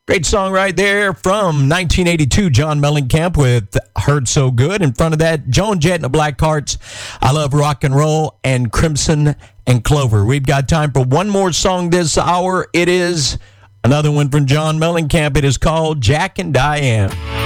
Great song right there from 1982, John Mellencamp with Heard So Good. In front of that, Joan Jett and the Blackhearts, I Love Rock and Roll, and Crimson and Clover. We've got time for one more song this hour. It is another one from John Mellencamp. It is called Jack and Diane.